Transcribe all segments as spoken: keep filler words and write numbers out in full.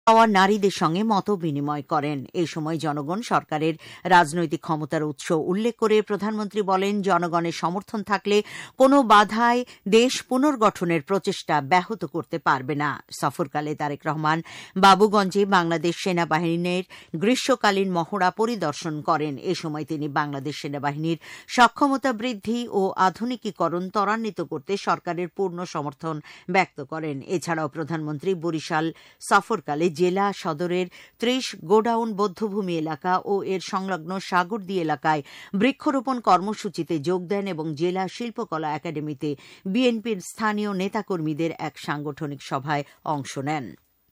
পাওয়া নারীদের সঙ্গে মত বিনিময় করেন। এই সময় জনগণ সরকারের রাজনৈতিক ক্ষমতার উৎস উল্লেখ করে প্রধানমন্ত্রী বলেন, জনগণের সমর্থন থাকলে কোনো বাধায় দেশ পুনর্গঠনের প্রচেষ্টা ব্যাহত করতে পারবে না। সফরকালে তারেক রহমান বাবুগঞ্জে বাংলাদেশ সেনাবাহিনীর গ্রীষ্মকালীন মহড়া পরিদর্শন করেন। এ সময় তিনি বাংলাদেশ সেনাবাহিনীর সক্ষমতা বৃদ্ধি ও আধুনিকীকরণ ত্বরান্বিত করতে সরকারের পূর্ণ সমর্থন ব্যক্ত করেন। এছাড়াও প্রধানমন্ত্রী বরিশাল সফরকালে জেলা সদরের ত্রিশ গোডাউন বধ্যভূমি এলাকা ও এর সংলগ্ন সাগরদী এলাকায় বৃক্ষরোপণ কর্মসূচিতে যোগ দেন এবং জেলা শিল্পকলা একাডেমিতে বিএনপির স্থানীয় নেতাকর্মীদের এক সাংগঠনিক সভায় অংশ নেন।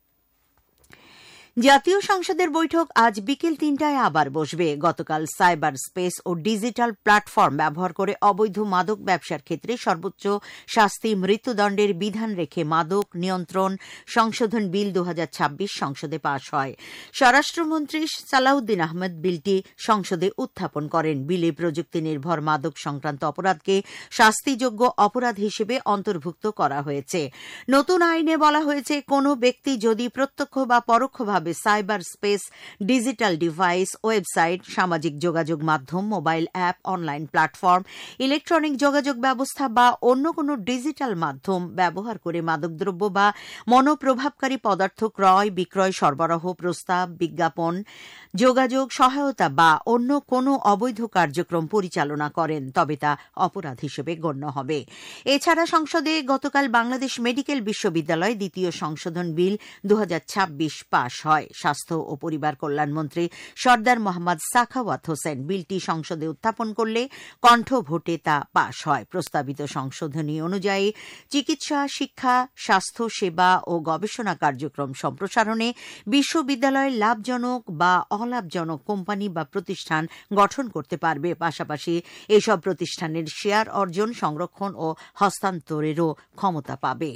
জাতীয় সংসদের বৈঠক আজ বিকেল তিনটায় আবার বসবে। গতকাল সাইবার স্পেস ও ডিজিটাল প্ল্যাটফর্ম ব্যবহার করে অবৈধ মাদক ব্যবসার ক্ষেত্রে সর্বোচ্চ শাস্তি মৃত্যুদণ্ডের বিধান রেখে মাদক নিয়ন্ত্রণ সংশোধন বিল দু হাজার ছাব্বিশ সংসদে পাশ হয়। স্বরাষ্ট্রমন্ত্রী সালাউদ্দিন আহমেদ বিলটি সংসদে উত্থাপন করেন। বিলে প্রযুক্তি নির্ভর মাদক সংক্রান্ত অপরাধকে শাস্তিযোগ্য অপরাধ হিসেবে অন্তর্ভুক্ত করা হয়েছে। নতুন আইনে বলা হয়েছে, কোনো ব্যক্তি যদি প্রত্যক্ষ বা পরোক্ষভাবে cyber space, digital device, website, সামাজিক যোগাযোগ মাধ্যম, mobile app, online platform, electronic যোগাযোগ ব্যবস্থা বা অন্য কোনো ডিজিটাল মাধ্যম ব্যবহার করে মাদকদ্রব্য বা মনোপ্রভাবকারী পদার্থ ক্রয়, বিক্রয়, সরবরাহ, প্রস্তাব, বিজ্ঞাপন, যোগাযোগ, সহায়তা বা অন্য কোনো অবৈধ কার্যক্রম পরিচালনা করেন, তবে তা অপরাধ হিসেবে গণ্য হবে। এছাড়া সংসদে গতকাল বাংলাদেশ মেডিকেল বিশ্ববিদ্যালয় দ্বিতীয় সংশোধন বিল দু হাজার ছাব্বিশ পাশ হয়। স্বাস্থ্য ও পরিবার কল্যাণমন্ত্রী সর্দার মোহাম্মদ সাখাওয়াত হোসেন বিলটি সংসদে উত্থাপন করলে কণ্ঠ ভোটে তা পাশ হয়। প্রস্তাবিত সংশোধনী অনুযায়ী চিকিৎসা, শিক্ষা, স্বাস্থ্য সেবা ও গবেষণা কার্যক্রম সম্প্রসারণে বিশ্ববিদ্যালয় লাভজনক বা অলাভজনক কোম্পানি বা প্রতিষ্ঠান গঠন করতে পারবে। পাশাপাশি এসব প্রতিষ্ঠানের শেয়ার অর্জন, সংরক্ষণ ও হস্তান্তরেরও ক্ষমতা পাবে।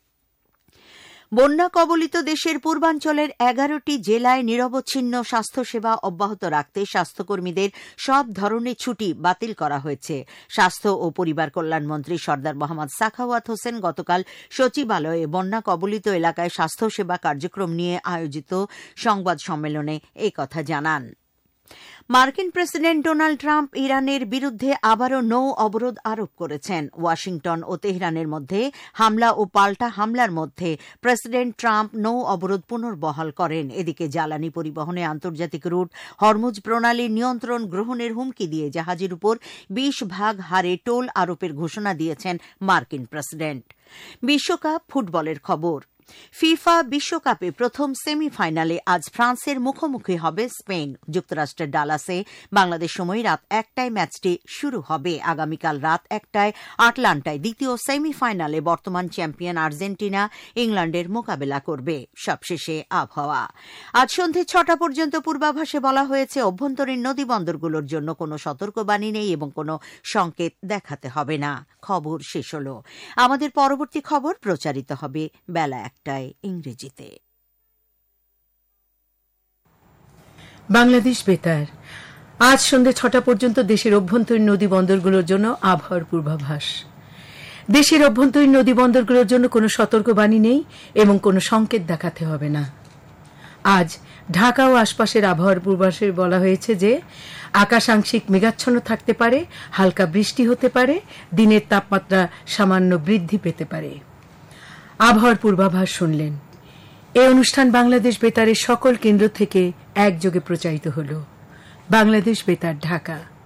বন্যা কবলিত দেশের পূর্বাঞ্চলের এগারোটি জেলায় নিরবচ্ছিন্ন স্বাস্থ্যসেবা অব্যাহত রাখতে স্বাস্থ্যকর্মীদের সব ধরনের ছুটি বাতিল করা হয়েছে। স্বাস্থ্য ও পরিবার কল্যাণমন্ত্রী সর্দার মোহাম্মদ সাখাওয়াত হোসেন গতকাল সচিবালয়ে বন্যা কবলিত এলাকায় স্বাস্থ্যসেবা কার্যক্রম নিয়ে আয়োজিত সংবাদ সম্মেলনে এই কথা জানান। মার্কিন প্রেসিডেন্ট ডোনাল্ড ট্রাম্প ইরানের বিরুদ্ধে আবারও নৌ অবরোধ আরোপ করেছেন। ওয়াশিংটন ও তেহরানের মধ্যে হামলা ও পাল্টা হামলার মধ্যে প্রেসিডেন্ট ট্রাম্প নৌ অবরোধ পুনর্বহাল করেন। এদিকে জ্বালানি পরিবহনে আন্তর্জাতিক রুট হরমুজ প্রণালী নিয়ন্ত্রণ গ্রহণের হুমকি দিয়ে জাহাজের উপর বিশ ভাগ হারে টোল আরোপের ঘোষণা দিয়েছেন মার্কিন প্রেসিডেন্ট। বিশ্বকাপ ফুটবলের খবর। ফিফা বিশ্বকাপে প্রথম সেমিফাইনালে আজ ফ্রান্সের মুখোমুখি হবে স্পেন। যুক্তরাষ্ট্রের ডালাসে বাংলাদেশ সময় রাত একটায় ম্যাচটি শুরু হবে। আগামীকাল রাত একটায় আটলান্টায় দ্বিতীয় সেমিফাইনালে বর্তমান চ্যাম্পিয়ন আর্জেন্টিনা ইংল্যান্ডের মোকাবেলা করবে। সবশেষে আবহাওয়া। আজ সন্ধে ছটা পর্যন্ত পূর্বাভাসে বলা হয়েছে, অভ্যন্তরীণ নদীবন্দরগুলোর জন্য কোনো সতর্কবাণী নেই এবং কোনো সংকেত দেখাতে হবে না। খবর শেষ হল। আমাদের পরবর্তী খবর প্রচারিত হবে বেলা একটায় ইংরেজিতে। বাংলাদেশ বেতার আজ সন্ধ্যে ছটা পর্যন্ত দেশের অভ্যন্তরীণ নদী বন্দরগুলোর জন্য আবহাওয়ার পূর্বাভাস। দেশের অভ্যন্তরীণ নদী বন্দরগুলোর জন্য কোনো সতর্কবাণী নেই এবং কোনো সংকেত দেখাতে হবে না। আজ ঢাকা ও আশপাশের আবহাওয়ার পূর্বাভাসে বলা হয়েছে যে আকাশ আংশিক মেঘাচ্ছন্ন থাকতে পারে, হালকা বৃষ্টি হতে পারে, দিনের তাপমাত্রা সামান্য বৃদ্ধি পেতে পারে। আবহাওয়ার পূর্বাভাস শুনলেন। এই অনুষ্ঠান বাংলাদেশ বেতারের সকল কেন্দ্র থেকে একযোগে প্রচারিত হল। বাংলাদেশ বেতার, ঢাকা।